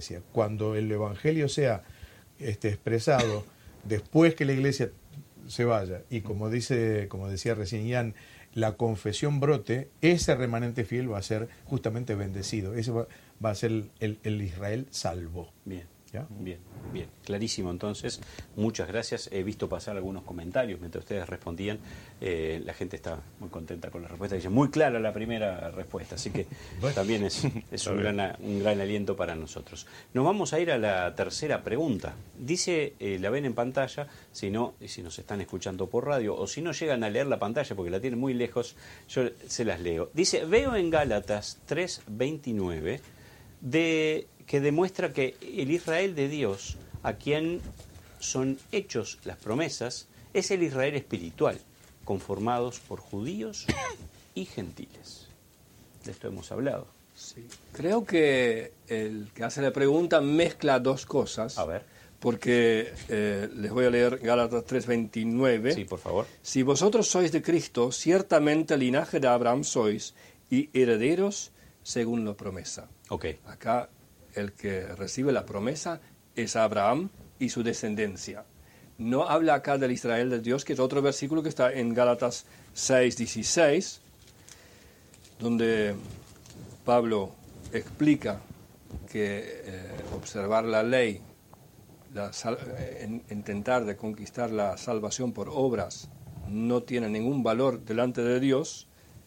iglesia. Cuando el evangelio sea expresado después que la iglesia se vaya, y como decía recién Ian, la confesión brote, ese remanente fiel va a ser justamente bendecido. Ese va a ser el Israel salvo. Bien. ¿Ya? Bien, clarísimo. Entonces, muchas gracias. He visto pasar algunos comentarios mientras ustedes respondían. La gente está muy contenta con la respuesta. Dice, muy clara la primera respuesta, así que también es un gran aliento para nosotros. Nos vamos a ir a la tercera pregunta. Dice, la ven en pantalla, si nos están escuchando por radio, o si no llegan a leer la pantalla porque la tienen muy lejos, yo se las leo. Dice, veo en Gálatas 3:29 que demuestra que el Israel de Dios, a quien son hechos las promesas, es el Israel espiritual, conformados por judíos y gentiles. De esto hemos hablado. Sí. Creo que el que hace la pregunta mezcla dos cosas. A ver. Porque les voy a leer Gálatas 3:29. Sí, por favor. Si vosotros sois de Cristo, ciertamente linaje de Abraham sois y herederos según la promesa. Ok. Acá el que recibe la promesa es Abraham y su descendencia. No habla acá del Israel de Dios, que es otro versículo que está en Gálatas 6:16, donde Pablo explica que observar la ley, intentar de conquistar la salvación por obras, no tiene ningún valor delante de Dios.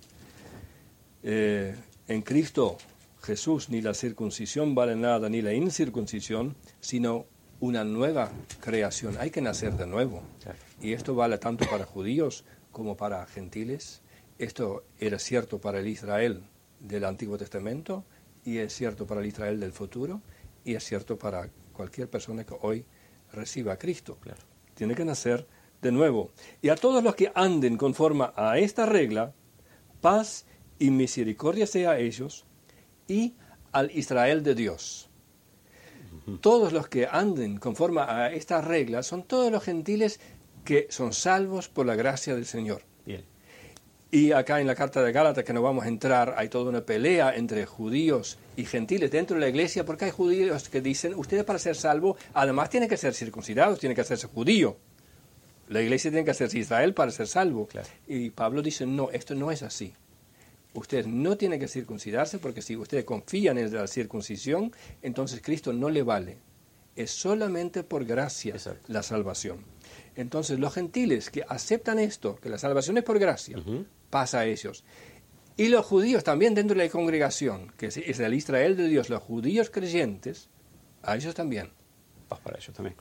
En Cristo Jesús ni la circuncisión vale nada, ni la incircuncisión, sino una nueva creación. Hay que nacer de nuevo. Claro. Y esto vale tanto para judíos como para gentiles. Esto era cierto para el Israel del Antiguo Testamento, y es cierto para el Israel del futuro, y es cierto para cualquier persona que hoy reciba a Cristo. Claro. Tiene que nacer de nuevo. Y a todos los que anden conforme a esta regla, paz y misericordia sea a ellos, y al Israel de Dios. Todos los que anden conforme a estas reglas son todos los gentiles que son salvos por la gracia del Señor. Bien. Y acá en la carta de Gálatas, que no vamos a entrar, hay toda una pelea entre judíos y gentiles dentro de la iglesia, porque hay judíos que dicen, ustedes para ser salvos, además tienen que ser circuncidados, tienen que hacerse judío. La iglesia tiene que hacerse Israel para ser salvo. Claro. Y Pablo dice, no, esto no es así. Ustedes no tienen que circuncidarse, porque si ustedes confían en la circuncisión, entonces Cristo no le vale. Es solamente por gracia. Exacto. La salvación. Entonces los gentiles que aceptan esto, que la salvación es por gracia, pasa a ellos. Y los judíos también dentro de la congregación, que es el Israel de Dios, los judíos creyentes, a ellos también. Paz para ellos también.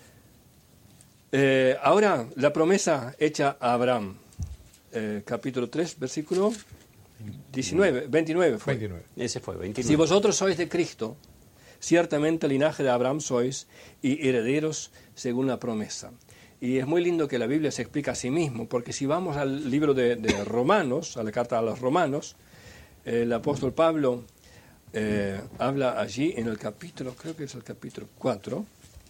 Ahora, la promesa hecha a Abraham, capítulo 3, versículo 29 fue. 29. Ese fue, 29. Si vosotros sois de Cristo, ciertamente el linaje de Abraham sois y herederos según la promesa. Y es muy lindo que la Biblia se explica a sí mismo, porque si vamos al libro de Romanos, a la carta a los Romanos, el apóstol Pablo habla allí en el capítulo, creo que es el capítulo 4,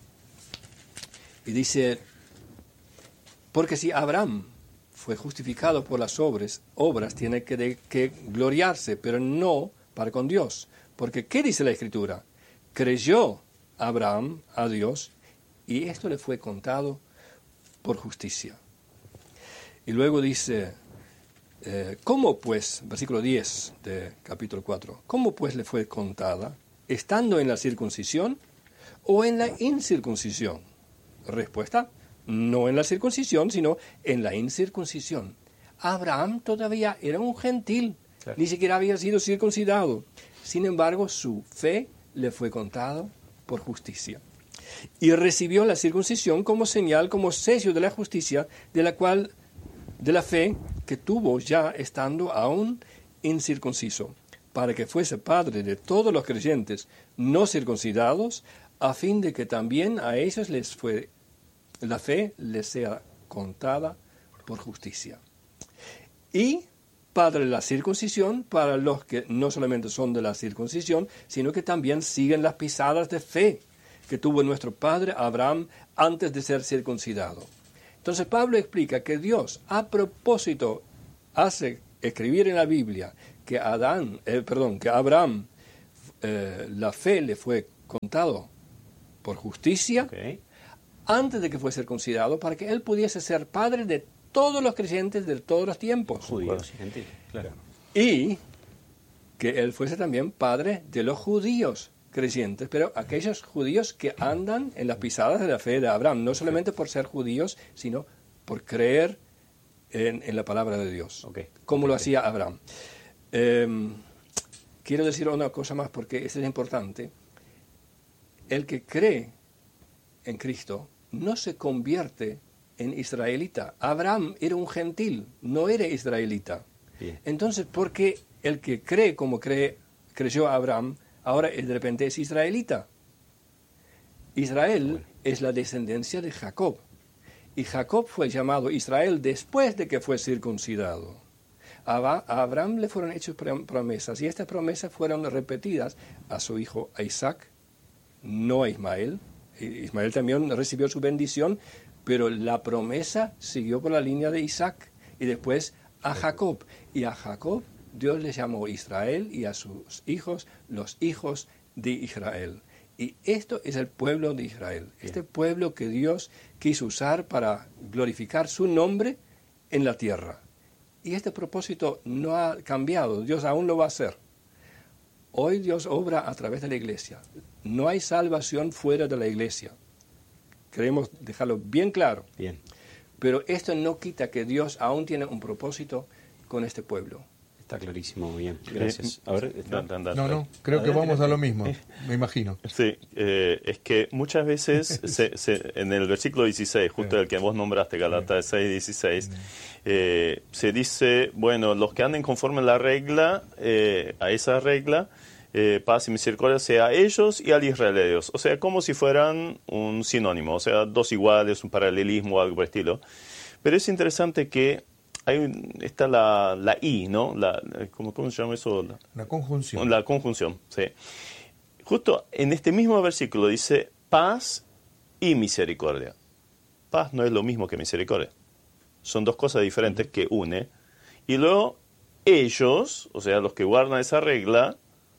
y dice, porque si Abraham fue justificado por las obras tiene que gloriarse, pero no para con Dios. Porque, ¿qué dice la Escritura? Creyó Abraham a Dios y esto le fue contado por justicia. Y luego dice, ¿cómo pues, versículo 10 de capítulo 4, cómo pues le fue contada? ¿Estando en la circuncisión o en la incircuncisión? Respuesta, no en la circuncisión, sino en la incircuncisión. Abraham todavía era un gentil, claro. Ni siquiera había sido circuncidado. Sin embargo, su fe le fue contada por justicia. Y recibió la circuncisión como señal, como sello de la justicia, de la fe que tuvo ya estando aún incircunciso, para que fuese padre de todos los creyentes no circuncidados, a fin de que también a ellos la fe les sea contada por justicia. Y padre de la circuncisión para los que no solamente son de la circuncisión, sino que también siguen las pisadas de fe que tuvo nuestro padre Abraham antes de ser circuncidado. Entonces Pablo explica que Dios a propósito hace escribir en la Biblia que Abraham la fe le fue contado por justicia antes de que fuese circuncidado, para que él pudiese ser padre de todos los creyentes de todos los tiempos. Judíos y gentiles, claro. Y que él fuese también padre de los judíos creyentes, pero aquellos judíos que andan en las pisadas de la fe de Abraham, no solamente por ser judíos, sino por creer en la palabra de Dios, como lo hacía Abraham. Quiero decir una cosa más, porque esto es importante. El que cree en Cristo no se convierte en israelita. Abraham era un gentil, no era israelita. Bien. Entonces, ¿por qué el que cree como creyó Abraham, ahora de repente es israelita? Israel es la descendencia de Jacob. Y Jacob fue llamado Israel después de que fue circuncidado. A Abraham le fueron hechas promesas, y estas promesas fueron repetidas a su hijo Isaac, no a Ismael. Ismael también recibió su bendición, pero la promesa siguió por la línea de Isaac y después a Jacob. Y a Jacob Dios le llamó Israel, y a sus hijos los hijos de Israel. Y esto es el pueblo de Israel, este pueblo que Dios quiso usar para glorificar su nombre en la tierra. Y este propósito no ha cambiado, Dios aún lo va a hacer. Hoy Dios obra a través de la iglesia. No hay salvación fuera de la iglesia. Queremos dejarlo bien claro. Bien. Pero esto no quita que Dios aún tiene un propósito con este pueblo. Está clarísimo, bien. Gracias. A ver, No, creo que vamos a lo mismo, me imagino. Sí, es que muchas veces en el versículo 16, justo el que vos nombraste, Gálatas 6, 16, se dice, bueno, los que anden conforme a la regla, a esa regla, paz y misericordia sea a ellos y al Israel de Dios. O sea, como si fueran un sinónimo, o sea, dos iguales, un paralelismo o algo por el estilo. Pero es interesante que está la I, ¿no? ¿Cómo se llama eso? La conjunción. La conjunción, sí. Justo en este mismo versículo dice paz y misericordia. Paz no es lo mismo que misericordia. Son dos cosas diferentes que une. Y luego ellos, o sea, los que guardan esa regla,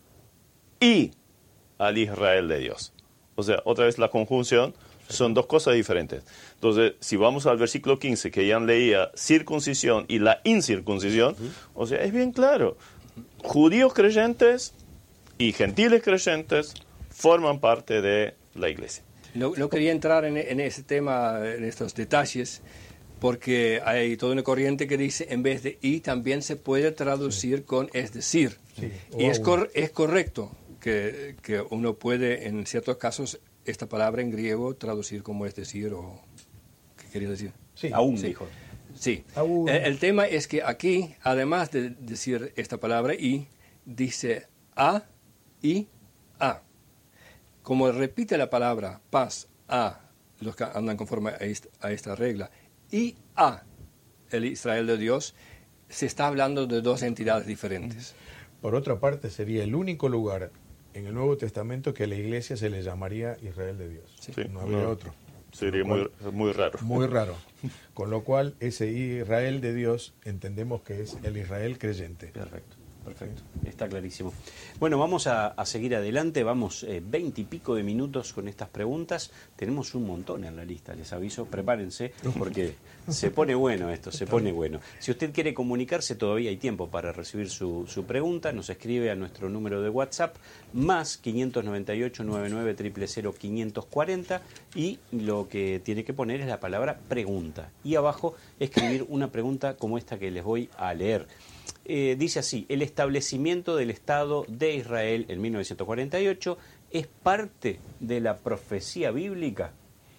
y al Israel de Dios. O sea, otra vez la conjunción. Son dos cosas diferentes. Entonces, si vamos al versículo 15, que Jan leía circuncisión y la incircuncisión, o sea, es bien claro. Judíos creyentes y gentiles creyentes forman parte de la iglesia. No quería entrar en ese tema, en estos detalles, porque hay toda una corriente que dice, en vez de y, también se puede traducir con es decir. Sí. Y es correcto que uno puede, en ciertos casos, esta palabra en griego traducir como es decir, o ¿qué quería decir? Sí. Aún, Sí. dijo. Sí. Aún. El tema es que aquí, además de decir esta palabra y, dice a y a. Como repite la palabra paz a los que andan conforme a esta regla y a el Israel de Dios, se está hablando de dos entidades diferentes. Por otra parte, sería el único lugar en el Nuevo Testamento que a la iglesia se le llamaría Israel de Dios. Sí. No habría otro. Sería muy raro. Muy raro. Con lo cual, ese Israel de Dios entendemos que es el Israel creyente. Perfecto. Está clarísimo. Bueno, vamos a seguir adelante. Vamos 20 y pico de minutos con estas preguntas. Tenemos un montón en la lista, les aviso. Prepárense porque se pone bueno esto, se pone bueno. Si usted quiere comunicarse, todavía hay tiempo para recibir su pregunta. Nos escribe a nuestro número de WhatsApp, más 598 99 000 540, y lo que tiene que poner es la palabra pregunta. Y abajo escribir una pregunta como esta que les voy a leer. Dice así: el establecimiento del Estado de Israel en 1948 es parte de la profecía bíblica.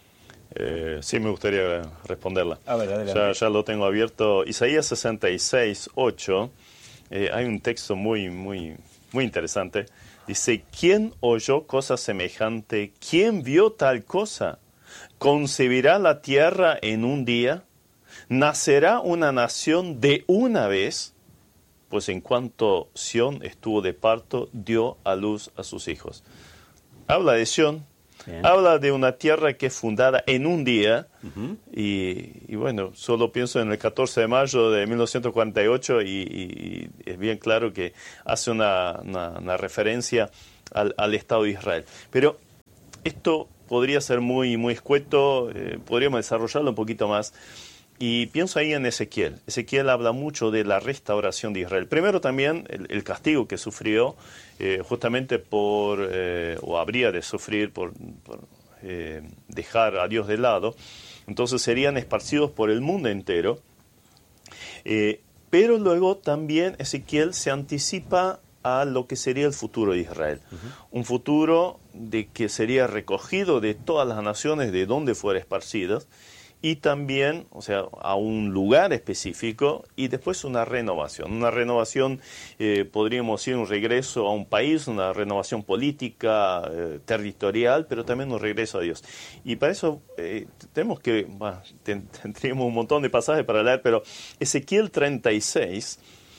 Sí, me gustaría responderla. A ver, adelante. Ya lo tengo abierto. Isaías 66, 8. Hay un texto muy interesante. Dice: ¿quién oyó cosa semejante? ¿Quién vio tal cosa? ¿Concebirá la tierra en un día? ¿Nacerá una nación de una vez? Pues en cuanto Sión estuvo de parto, dio a luz a sus hijos. Habla de Sión, habla de una tierra que es fundada en un día, y bueno, solo pienso en el 14 de mayo de 1948, y es bien claro que hace una referencia al Estado de Israel. Pero esto podría ser muy, muy escueto, podríamos desarrollarlo un poquito más. Y pienso ahí en Ezequiel. Ezequiel habla mucho de la restauración de Israel. Primero también el castigo que sufrió justamente o habría de sufrir por dejar a Dios de lado. Entonces serían esparcidos por el mundo entero. Pero luego también Ezequiel se anticipa a lo que sería el futuro de Israel. Un futuro de que sería recogido de todas las naciones de donde fuera esparcidas, y también, o sea, a un lugar específico, y después una renovación. Una renovación, podríamos decir, un regreso a un país, una renovación política, territorial, pero también un regreso a Dios. Y para eso tenemos que, tendríamos un montón de pasajes para leer, pero Ezequiel 36,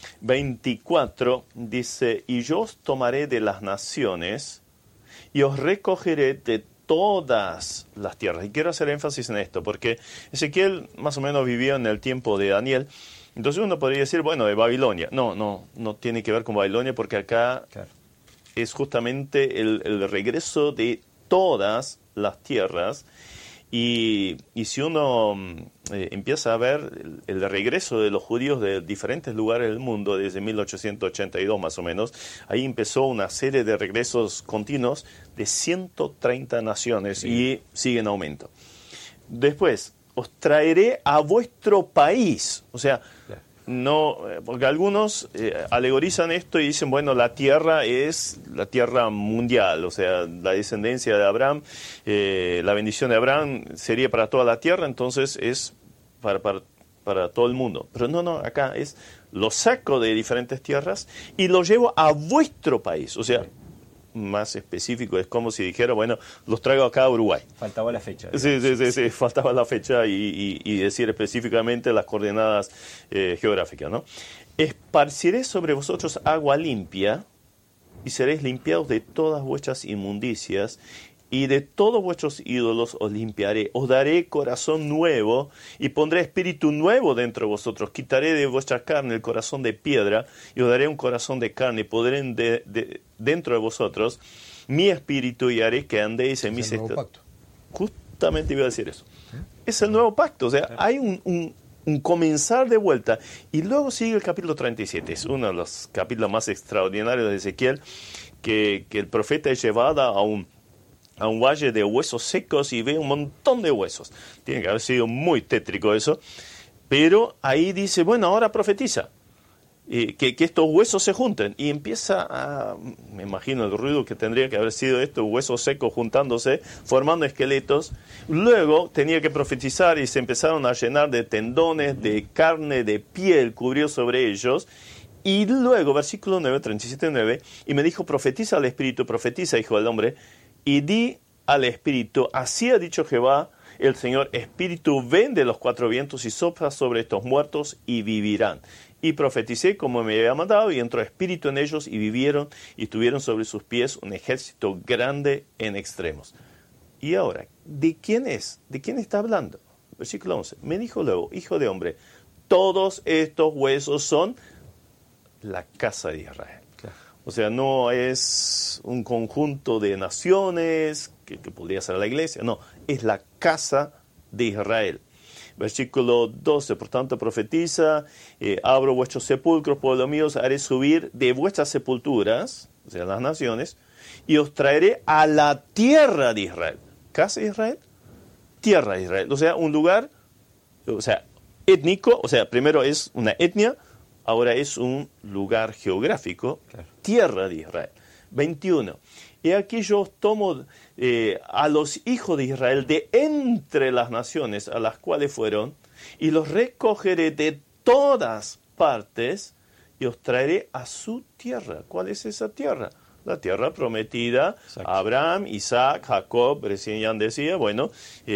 24, dice, y yo os tomaré de las naciones, y os recogeré de todas las tierras. Y quiero hacer énfasis en esto, porque Ezequiel más o menos vivió en el tiempo de Daniel. Entonces uno podría decir, bueno, de Babilonia. No tiene que ver con Babilonia, porque acá es justamente el regreso de todas las tierras. Y si uno empieza a ver el regreso de los judíos de diferentes lugares del mundo desde 1882 más o menos, ahí empezó una serie de regresos continuos de 130 naciones y sigue en aumento. Después, os traeré a vuestro país. O sea, no, porque algunos alegorizan esto y dicen, bueno, la tierra es la tierra mundial, o sea, la descendencia de Abraham, la bendición de Abraham sería para toda la tierra, entonces es para todo el mundo. Pero no, acá es, lo saco de diferentes tierras y lo llevo a vuestro país, o sea, más específico, es como si dijera, bueno, los traigo acá a Uruguay. Faltaba la fecha. Sí, faltaba la fecha y decir específicamente las coordenadas geográficas, ¿no? Esparciré sobre vosotros agua limpia y seréis limpiados de todas vuestras inmundicias y de todos vuestros ídolos os limpiaré. Os daré corazón nuevo y pondré espíritu nuevo dentro de vosotros. Quitaré de vuestra carne el corazón de piedra y os daré un corazón de carne y pondré dentro de vosotros mi espíritu y haré que andéis en mis estatutos. Justamente iba a decir eso. Es el nuevo pacto. O sea, hay un comenzar de vuelta. Y luego sigue el capítulo 37. Es uno de los capítulos más extraordinarios de Ezequiel, que el profeta es llevado a un valle de huesos secos y ve un montón de huesos. Tiene que haber sido muy tétrico eso. Pero ahí dice, bueno, ahora profetiza. Que estos huesos se junten. Y empieza me imagino el ruido que tendría que haber sido estos huesos secos juntándose, formando esqueletos. Luego tenía que profetizar y se empezaron a llenar de tendones, de carne, de piel, cubrió sobre ellos. Y luego, versículo 9, 37:9, y me dijo, profetiza al Espíritu, profetiza, hijo del hombre, y di al Espíritu, así ha dicho Jehová, el Señor, Espíritu, ven de los cuatro vientos y sopla sobre estos muertos y vivirán. Y profeticé como me había mandado, y entró Espíritu en ellos y vivieron, y tuvieron sobre sus pies un ejército grande en extremos. Y ahora, ¿de quién es? ¿De quién está hablando? Versículo 11. Me dijo luego, hijo de hombre, todos estos huesos son la casa de Israel. O sea, no es un conjunto de naciones que podría ser la iglesia, no, es la casa de Israel. Versículo 12, por tanto profetiza, abro vuestros sepulcros, pueblo mío, os haré subir de vuestras sepulturas, o sea, las naciones, y os traeré a la tierra de Israel. ¿Casa de Israel? Tierra de Israel. O sea, un lugar, o sea, étnico, o sea, primero es una etnia, ahora es un lugar geográfico, tierra de Israel. 21. Y aquí yo os tomo a los hijos de Israel de entre las naciones a las cuales fueron, y los recogeré de todas partes, y os traeré a su tierra. ¿Cuál es esa tierra? La tierra prometida a Abraham, Isaac, Jacob. Recién ya decía, bueno,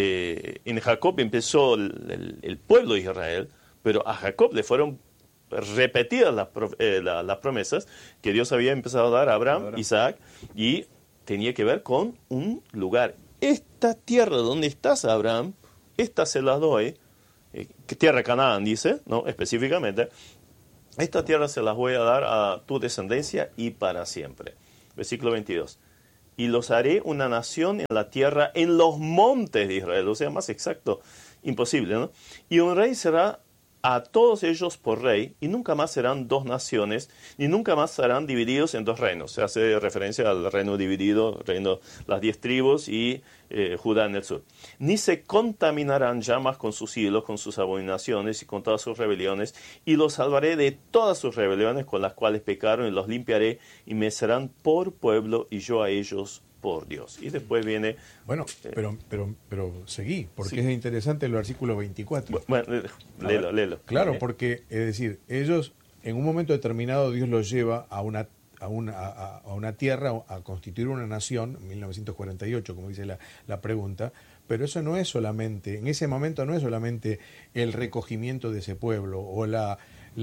en Jacob empezó el pueblo de Israel, pero a Jacob le fueron repetidas las promesas que Dios había empezado a dar a Abraham, Isaac, y tenía que ver con un lugar. Esta tierra donde estás, Abraham, esta se la doy, tierra Canaán dice, no específicamente, esta tierra se las voy a dar a tu descendencia y para siempre. versículo 22. Y los haré una nación en la tierra, en los montes de Israel. O sea, más exacto, imposible, ¿no? Y un rey será a todos ellos por rey, y nunca más serán dos naciones, ni nunca más serán divididos en dos reinos. Se hace referencia al reino dividido, las 10 tribus y Judá en el sur. Ni se contaminarán ya más con sus ídolos, con sus abominaciones y con todas sus rebeliones, y los salvaré de todas sus rebeliones con las cuales pecaron, y los limpiaré, y me serán por pueblo, y yo a ellos por Dios. Y después viene... Bueno, pero seguí, porque sí. Es interesante el versículo 24. Bueno, léelo. Claro, porque, es decir, ellos, en un momento determinado, Dios los lleva a una tierra, a constituir una nación, 1948, como dice la pregunta, pero eso no es solamente, en ese momento no es solamente el recogimiento de ese pueblo, o la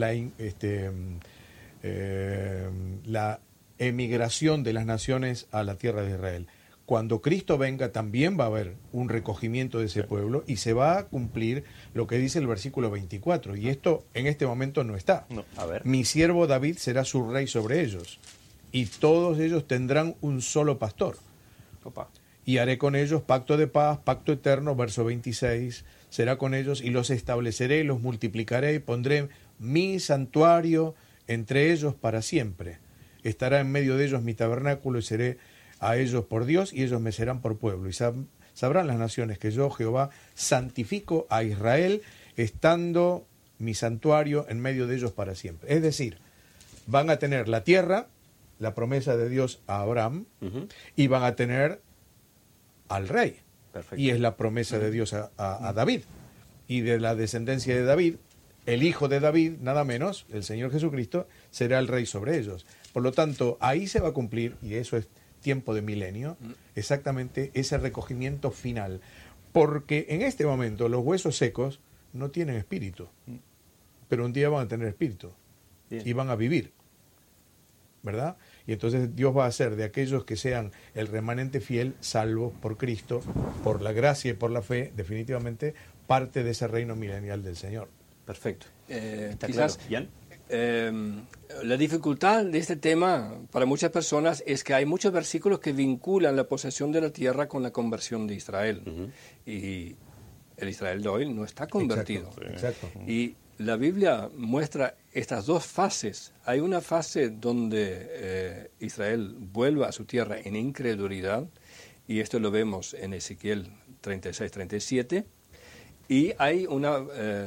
emigración de las naciones a la tierra de Israel. Cuando Cristo venga también va a haber un recogimiento de ese pueblo y se va a cumplir lo que dice el versículo 24. Y esto en este momento no está. No. A ver. Mi siervo David será su rey sobre ellos y todos ellos tendrán un solo pastor. Opa. Y haré con ellos pacto de paz, pacto eterno, verso 26, será con ellos y los estableceré, los multiplicaré y pondré mi santuario entre ellos para siempre. Estará en medio de ellos mi tabernáculo y seré a ellos por Dios y ellos me serán por pueblo. Y sabrán las naciones que yo, Jehová, santifico a Israel, estando mi santuario en medio de ellos para siempre. Es decir, van a tener la tierra, la promesa de Dios a Abraham, y van a tener al rey. Perfecto. Y es la promesa de Dios a David. Y de la descendencia de David, el hijo de David, nada menos, el Señor Jesucristo, será el rey sobre ellos. Por lo tanto, ahí se va a cumplir, y eso es tiempo de milenio, exactamente ese recogimiento final. Porque en este momento los huesos secos no tienen espíritu, pero un día van a tener espíritu. Bien. Y van a vivir, ¿verdad? Y entonces Dios va a hacer de aquellos que sean el remanente fiel, salvos por Cristo, por la gracia y por la fe, definitivamente parte de ese reino milenial del Señor. Perfecto. ¿Está quizás claro? ¿Jan? La dificultad de este tema para muchas personas es que hay muchos versículos que vinculan la posesión de la tierra con la conversión de Israel. Y el Israel de hoy no está convertido. Exacto. Y la Biblia muestra estas dos fases. Hay una fase donde Israel vuelve a su tierra en incredulidad, y esto lo vemos en Ezequiel 36-37, y hay una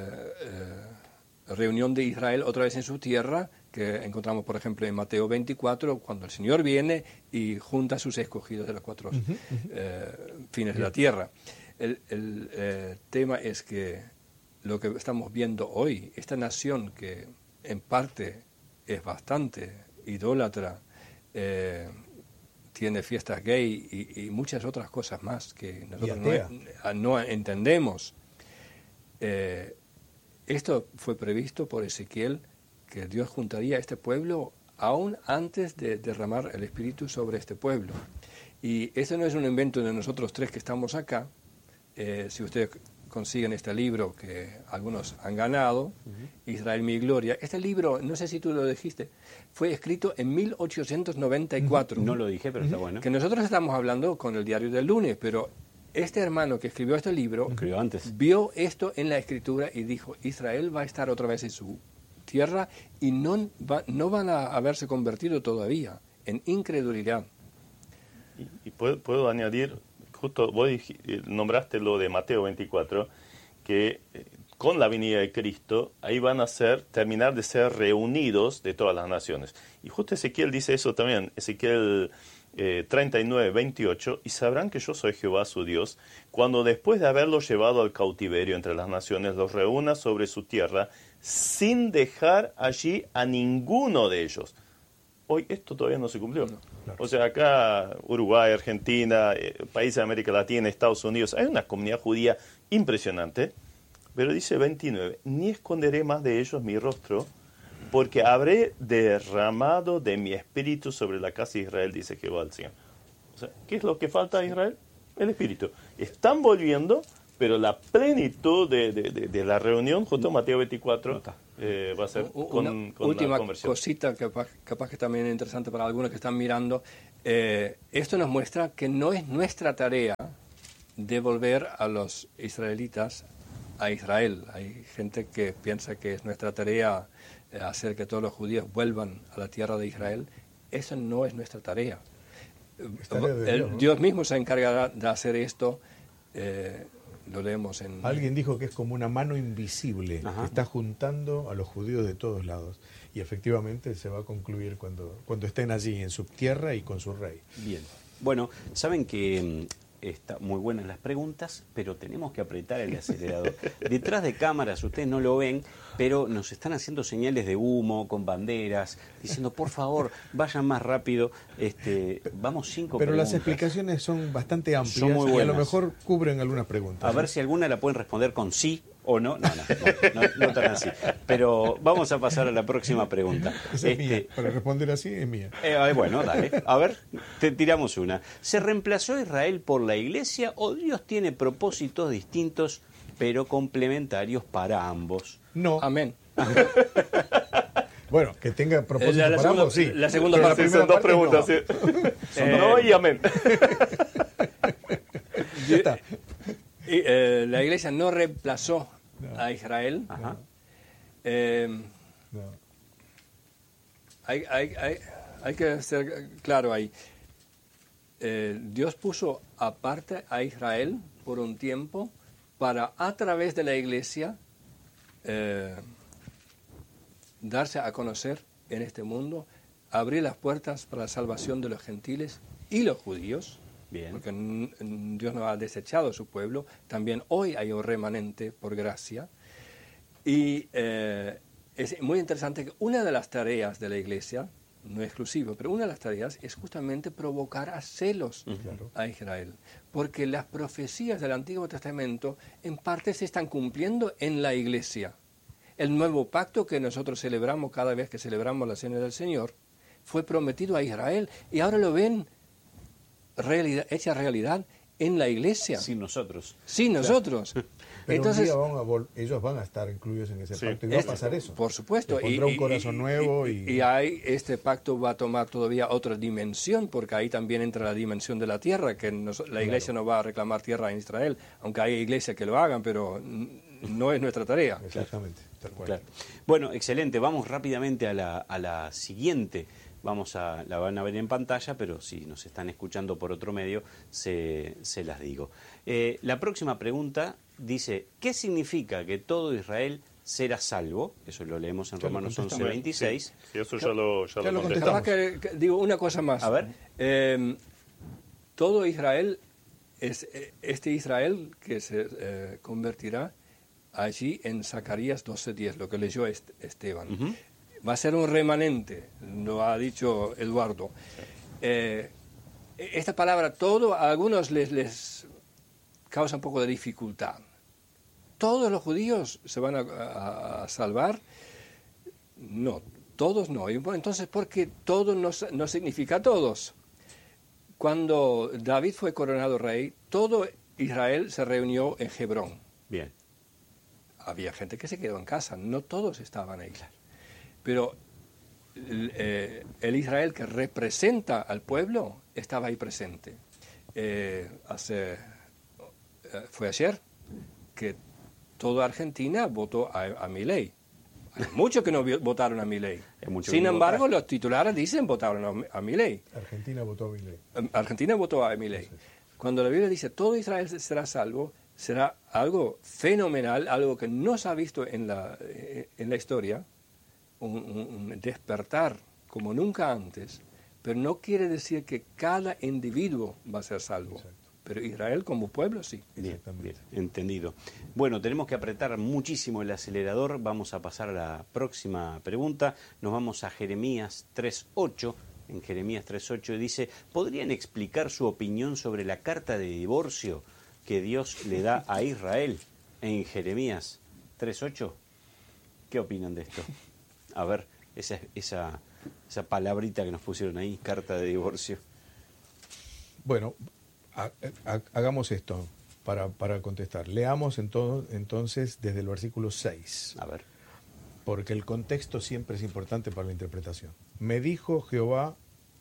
reunión de Israel otra vez en su tierra, que encontramos, por ejemplo, en Mateo 24, cuando el Señor viene y junta a sus escogidos de los cuatro fines de la tierra. El tema es que lo que estamos viendo hoy, esta nación que en parte es bastante idólatra, tiene fiestas gay y muchas otras cosas más que nosotros no entendemos. Esto fue previsto por Ezequiel, que Dios juntaría a este pueblo aún antes de derramar el Espíritu sobre este pueblo. Y este no es un invento de nosotros tres que estamos acá. Si ustedes consiguen este libro que algunos han ganado, Israel, mi gloria. Este libro, no sé si tú lo dijiste, fue escrito en 1894. No lo dije, pero está bueno. Que nosotros estamos hablando con el Diario del Lunes, pero este hermano que escribió este libro vio esto en la escritura y dijo, Israel va a estar otra vez en su tierra y no van a haberse convertido todavía en incredulidad. Y puedo añadir, justo vos nombraste lo de Mateo 24, que con la venida de Cristo, ahí van a terminar de ser reunidos de todas las naciones. Y justo Ezequiel dice eso también, Ezequiel 39, 28, y sabrán que yo soy Jehová su Dios, cuando después de haberlos llevado al cautiverio entre las naciones, los reúna sobre su tierra, sin dejar allí a ninguno de ellos. Hoy esto todavía no se cumplió. No, claro. O sea, acá Uruguay, Argentina, países de América Latina, Estados Unidos, hay una comunidad judía impresionante, pero dice 29, ni esconderé más de ellos mi rostro, porque habré derramado de mi espíritu sobre la casa de Israel, dice Jehová el Señor. O sea, ¿qué es lo que falta a Israel? El espíritu. Están volviendo, pero la plenitud de la reunión, justo Mateo 24, va a ser con última la conversión. Cosita, capaz que también es interesante para algunos que están mirando. Esto nos muestra que no es nuestra tarea devolver a los israelitas a Israel. Hay gente que piensa que es nuestra tarea hacer que todos los judíos vuelvan a la tierra de Israel. Eso no es nuestra tarea. Dios mismo se encargará de hacer esto. Lo leemos en... Alguien dijo que es como una mano invisible que está juntando a los judíos de todos lados. Y efectivamente se va a concluir cuando estén allí en su tierra y con su rey. Bien. Bueno, saben que está muy buenas las preguntas, pero tenemos que apretar el acelerador. Detrás de cámaras, ustedes no lo ven, pero nos están haciendo señales de humo, con banderas, diciendo, por favor, vayan más rápido. Vamos 5 Pero preguntas. las explicaciones son bastante amplias Son muy y a lo buenas. mejor cubren algunas preguntas. A ver si alguna la pueden responder con sí o no. No tan así. Pero vamos a pasar a la próxima pregunta. Esa es mía. Para responder así es mía. Bueno, dale. A ver, te tiramos una. ¿Se reemplazó Israel por la Iglesia o Dios tiene propósitos distintos pero complementarios para ambos? No. Amén. Bueno, que tenga propósito La para segunda- ambos, sí. la segunda Pero parte. primera Son dos parte, preguntas. no. ¿Sí? No y amén. Ya está. Y, la Iglesia no reemplazó a Israel. Ajá. No. Hay que ser claro ahí. Dios puso aparte a Israel por un tiempo para, a través de la Iglesia, darse a conocer en este mundo, abrir las puertas para la salvación de los gentiles y los judíos. Bien. Porque Dios no ha desechado a su pueblo. También hoy hay un remanente por gracia. Y es muy interesante que una de las tareas de la Iglesia, no exclusivo, pero una de las tareas es justamente provocar a celos a Israel. Porque las profecías del Antiguo Testamento en parte se están cumpliendo en la Iglesia. El nuevo pacto que nosotros celebramos cada vez que celebramos la Cena del Señor fue prometido a Israel y ahora lo ven hecha realidad en la Iglesia. Sin nosotros. Sí, nosotros. Pero Entonces, un día ellos van a estar incluidos en ese Sí. pacto y va a pasar eso. por supuesto. Se pondrá un corazón nuevo y ahí este pacto va a tomar todavía otra dimensión, porque ahí también entra la dimensión de la tierra, que la Iglesia no va a reclamar tierra en Israel, aunque hay iglesias que lo hagan, pero no es nuestra tarea. Exactamente, tal cual. Claro. Bueno, excelente. Vamos rápidamente a la siguiente. La van a ver en pantalla, pero si nos están escuchando por otro medio, se las digo. La próxima pregunta dice, ¿qué significa que todo Israel será salvo? Eso lo leemos en Ya lo Romanos contestamos. 11:26. Sí, eso ya lo contestamos. contestamos. Capaz que digo una cosa más. A ver. Todo Israel es este Israel que se convertirá allí en Zacarías 12:10, lo que leyó Esteban. Ujú. Va a ser un remanente, lo ha dicho Eduardo. Esta palabra todo a algunos les causa un poco de dificultad. ¿Todos los judíos se van a salvar? No, todos no. Entonces, ¿por qué todo no significa todos? Cuando David fue coronado rey, todo Israel se reunió en Hebrón. Bien. Había gente que se quedó en casa, no todos estaban ahí. Pero el Israel que representa al pueblo estaba ahí presente. Fue ayer que toda Argentina votó a Milei. Hay muchos que no votaron a Milei. Sin embargo, los titulares dicen votaron a Milei. Argentina votó a Milei. Argentina votó a Milei. Cuando la Biblia dice todo Israel será salvo, será algo fenomenal, algo que no se ha visto en la historia, un despertar como nunca antes, pero no quiere decir que cada individuo va a ser salvo. Exacto. Pero Israel como pueblo sí. Bien, entendido. Bueno, tenemos que apretar muchísimo el acelerador. Vamos a pasar a la próxima pregunta. Nos vamos a Jeremías 3:8. En Jeremías 3:8 dice, ¿podrían explicar su opinión sobre la carta de divorcio que Dios le da a Israel en Jeremías 3:8? ¿Qué opinan de esto? A ver, esa palabrita que nos pusieron ahí, carta de divorcio. Bueno, hagamos esto para contestar. Leamos entonces desde el versículo 6. A ver. Porque el contexto siempre es importante para la interpretación. Me dijo Jehová,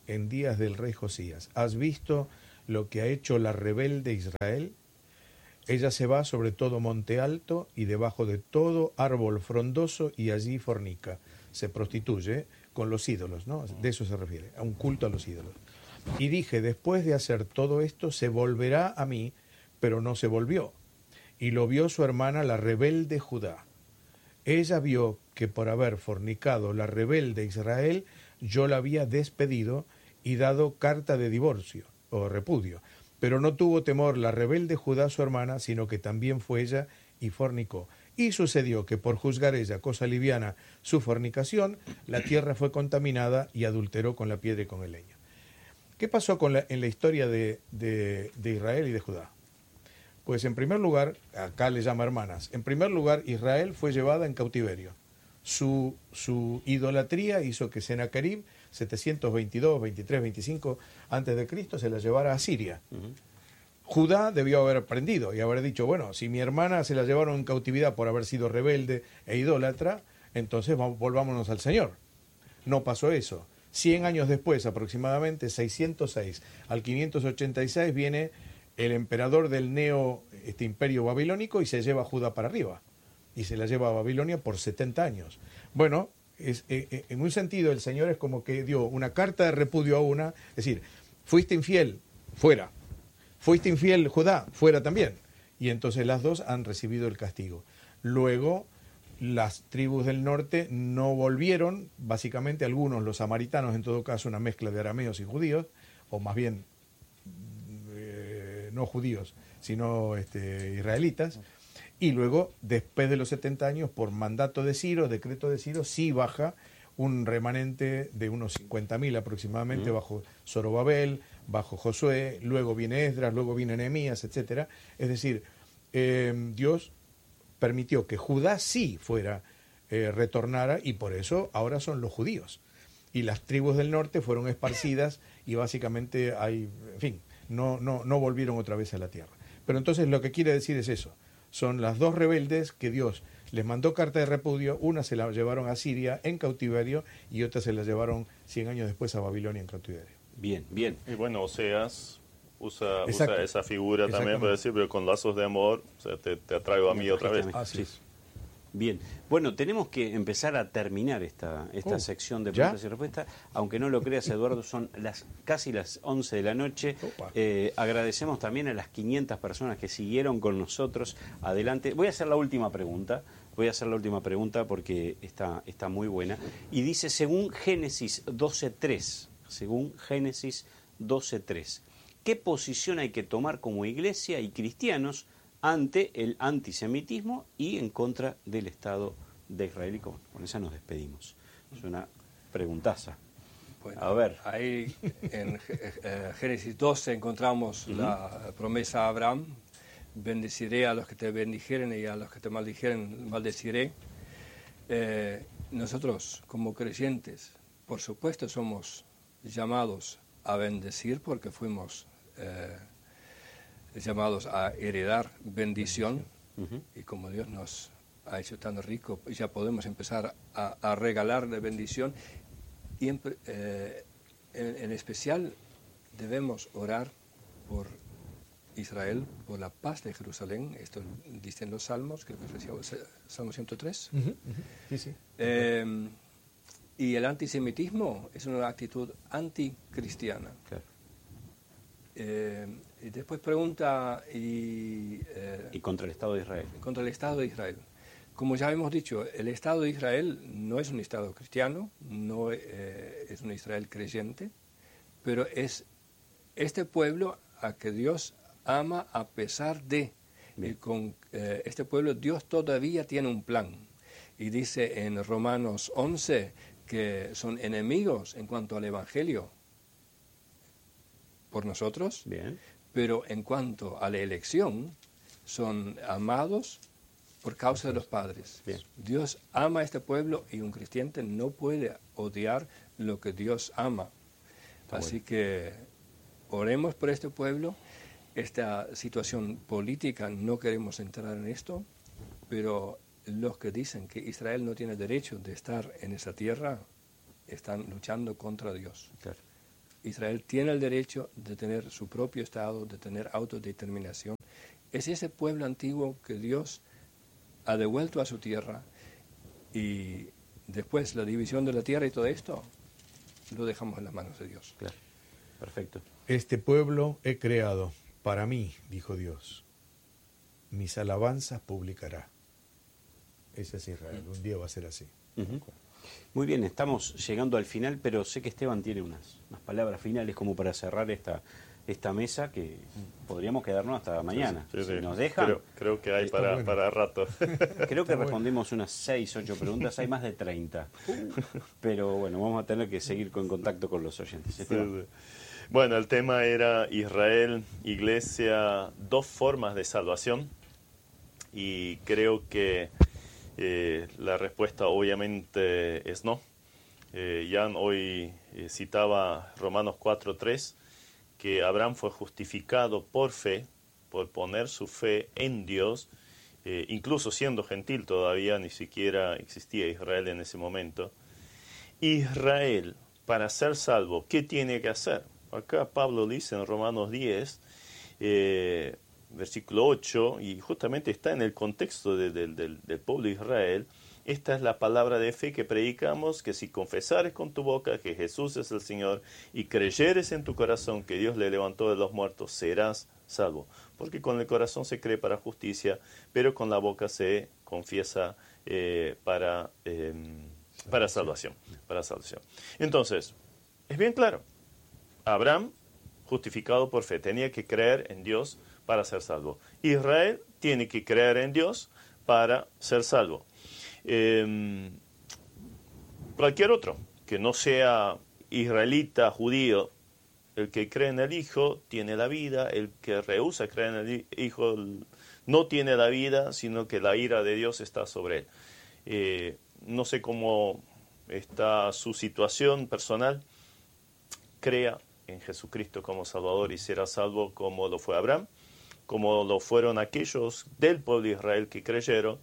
en días del rey Josías. ¿Has visto lo que ha hecho la rebelde Israel? Ella se va sobre todo monte alto y debajo de todo árbol frondoso y allí fornica. Se prostituye con los ídolos, ¿no? De eso se refiere, a un culto a los ídolos. Y dije, después de hacer todo esto, se volverá a mí, pero no se volvió. Y lo vio su hermana, la rebelde Judá. Ella vio que por haber fornicado la rebelde Israel, yo la había despedido y dado carta de divorcio o repudio. Pero no tuvo temor la rebelde Judá su hermana, sino que también fue ella y fornicó. Y sucedió que por juzgar ella cosa liviana su fornicación, la tierra fue contaminada y adulteró con la piedra y con el leño. ¿Qué pasó en la historia de Israel y de Judá? Pues en primer lugar, acá le llama hermanas, en primer lugar Israel fue llevada en cautiverio. Su idolatría hizo que Sennacherib, 722, 23, 25 antes de Cristo, se la llevara a Siria. Judá debió haber aprendido y haber dicho, bueno, si mi hermana se la llevaron en cautividad por haber sido rebelde e idólatra, entonces volvámonos al Señor. No pasó eso. 100 años después, aproximadamente 606 al 586, viene el emperador del imperio babilónico y se lleva a Judá para arriba. Y se la lleva a Babilonia por 70 años. Bueno, en un sentido el Señor es como que dio una carta de repudio a una, es decir, fuiste infiel, fuera. Fuiste infiel, Judá, fuera también. Y entonces las dos han recibido el castigo. Luego, las tribus del norte no volvieron, básicamente algunos, los samaritanos, en todo caso, una mezcla de arameos y judíos, o más bien no judíos, sino israelitas. Y luego, después de los 70 años, por mandato de Ciro, decreto de Ciro, sí baja un remanente de unos 50.000 aproximadamente bajo Zorobabel, bajo Josué, luego viene Esdras, luego viene Nehemías, etcétera. Es decir, Dios permitió que Judá sí retornara, y por eso ahora son los judíos. Y las tribus del norte fueron esparcidas y básicamente no volvieron otra vez a la tierra. Pero entonces lo que quiere decir es eso. Son las dos rebeldes que Dios les mandó carta de repudio, una se la llevaron a Siria en cautiverio y otra se la llevaron 100 años después a Babilonia en cautiverio. Bien, bien. Y bueno, Oseas usa esa figura también para decir, pero con lazos de amor, o sea, te atraigo a mí otra vez. Así es. Bien, bueno, tenemos que empezar a terminar esta sección de preguntas y respuestas. Aunque no lo creas, Eduardo, son casi las 11 de la noche. Agradecemos también a las 500 personas que siguieron con nosotros. Adelante. Voy a hacer la última pregunta porque está muy buena. Y dice, según Génesis 12.3, ¿qué posición hay que tomar como iglesia y cristianos ante el antisemitismo y en contra del Estado de Israel? Y con esa nos despedimos. Es una preguntaza. Bueno, a ver. Ahí en Génesis 12 encontramos la promesa a Abraham: bendeciré a los que te bendijeren y a los que te maldijeren maldeciré. Nosotros, como creyentes, por supuesto somos llamados a bendecir porque fuimos llamados a heredar bendición. Y como Dios nos ha hecho tan rico, ya podemos empezar a regalarle bendición. Y en especial debemos orar por Israel, por la paz de Jerusalén. Esto dicen los salmos, creo que es el Salmo 103. Sí. Y el antisemitismo es una actitud anticristiana. Claro. Y después pregunta... y contra el Estado de Israel. Contra el Estado de Israel. Como ya hemos dicho, el Estado de Israel no es un Estado cristiano, no es un Israel creyente, pero es este pueblo a que Dios ama a pesar de. Y con este pueblo Dios todavía tiene un plan. Y dice en Romanos 11 que son enemigos en cuanto al Evangelio por nosotros, pero en cuanto a la elección son amados por causa de los padres. Dios ama a este pueblo y un cristiano no puede odiar lo que Dios ama. Así que oremos por este pueblo. Esta situación política, no queremos entrar en esto, pero los que dicen que Israel no tiene derecho de estar en esa tierra están luchando contra Dios. Israel tiene el derecho de tener su propio Estado, de tener autodeterminación. Es ese pueblo antiguo que Dios ha devuelto a su tierra, y después la división de la tierra y todo esto lo dejamos en las manos de Dios. Claro, perfecto. Este pueblo he creado para mí, dijo Dios. Mis alabanzas publicará. Ese es Israel. Un día va a ser así. Uh-huh. Muy bien, estamos llegando al final, pero sé que Esteban tiene unas palabras finales como para cerrar esta mesa, que podríamos quedarnos hasta mañana. Sí. Si nos dejan. Creo que hay para rato. Creo que respondimos unas 6, 8 preguntas, hay más de 30. Pero bueno, vamos a tener que seguir en contacto con los oyentes. Sí. Bueno, el tema era Israel, Iglesia, dos formas de salvación. Y creo que la respuesta obviamente es no. Jan hoy citaba Romanos 4:3, que Abraham fue justificado por fe, por poner su fe en Dios, incluso siendo gentil todavía, ni siquiera existía Israel en ese momento. Israel, para ser salvo, ¿qué tiene que hacer? Acá Pablo dice en Romanos 10, versículo 8, y justamente está en el contexto del pueblo de Israel. Esta es la palabra de fe que predicamos, que si confesares con tu boca que Jesús es el Señor y creyeres en tu corazón que Dios le levantó de los muertos, serás salvo. Porque con el corazón se cree para justicia, pero con la boca se confiesa para salvación. Entonces, es bien claro. Abraham, justificado por fe, tenía que creer en Dios para ser salvo. Israel tiene que creer en Dios para ser salvo. Cualquier otro que no sea israelita, judío, el que cree en el Hijo tiene la vida, el que rehúsa creer en el Hijo no tiene la vida, sino que la ira de Dios está sobre él. No sé cómo está su situación personal. Crea en Jesucristo como Salvador y será salvo, como lo fue Abraham, como lo fueron aquellos del pueblo de Israel que creyeron,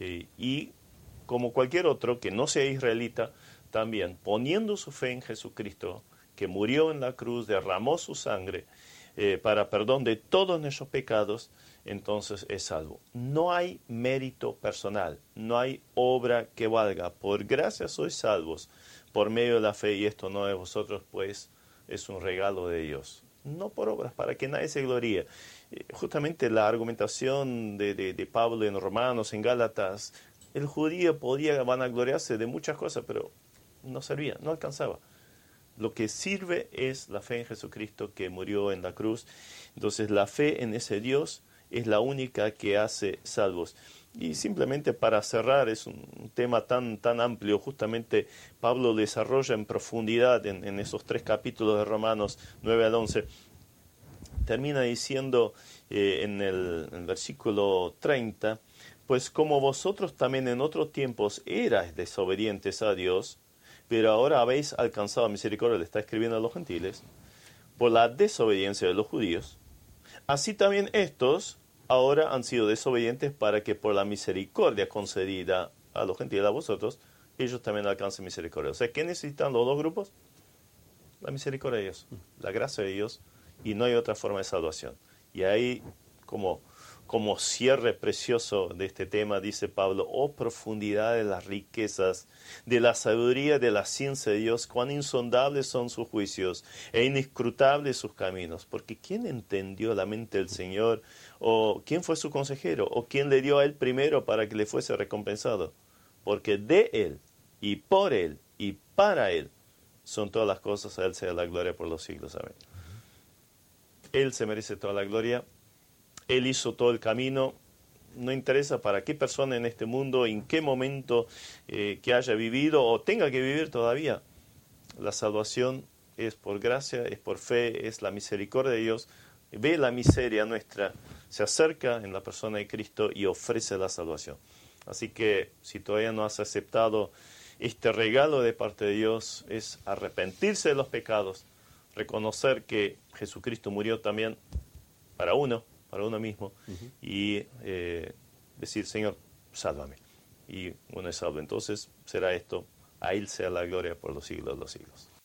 y como cualquier otro que no sea israelita, también poniendo su fe en Jesucristo, que murió en la cruz, derramó su sangre para perdón de todos nuestros pecados, entonces es salvo. No hay mérito personal, no hay obra que valga. Por gracia sois salvos por medio de la fe, y esto no de vosotros, pues es un regalo de Dios. No por obras, para que nadie se gloríe. Justamente la argumentación de Pablo en Romanos, en Gálatas, el judío podía vanagloriarse de muchas cosas, pero no servía, no alcanzaba. Lo que sirve es la fe en Jesucristo, que murió en la cruz. Entonces la fe en ese Dios es la única que hace salvos. Y simplemente para cerrar, es un tema tan amplio, justamente Pablo desarrolla en profundidad en esos 3 capítulos de Romanos 9 al 11. Termina diciendo en el versículo 30, pues como vosotros también en otros tiempos erais desobedientes a Dios, pero ahora habéis alcanzado misericordia, le está escribiendo a los gentiles, por la desobediencia de los judíos, así también estos ahora han sido desobedientes para que por la misericordia concedida a los gentiles, a vosotros, ellos también alcancen misericordia. O sea, ¿qué necesitan los dos grupos? La misericordia de Dios, la gracia de Dios, y no hay otra forma de salvación. Y ahí, como cierre precioso de este tema, dice Pablo, oh profundidad de las riquezas, de la sabiduría, de la ciencia de Dios, cuán insondables son sus juicios e inescrutables sus caminos. Porque ¿quién entendió la mente del Señor? ¿O quién fue su consejero? ¿O quién le dio a él primero para que le fuese recompensado? Porque de él, y por él, y para él, son todas las cosas, a él sea la gloria por los siglos. Amén. Él se merece toda la gloria. Él hizo todo el camino. No interesa para qué persona en este mundo, en qué momento que haya vivido o tenga que vivir todavía. La salvación es por gracia, es por fe, es la misericordia de Dios. Ve la miseria nuestra, se acerca en la persona de Cristo y ofrece la salvación. Así que si todavía no has aceptado este regalo de parte de Dios, es arrepentirse de los pecados, reconocer que Jesucristo murió también para uno mismo, y decir, Señor, sálvame. Y uno es salvo. Entonces será esto, a Él sea la gloria por los siglos de los siglos.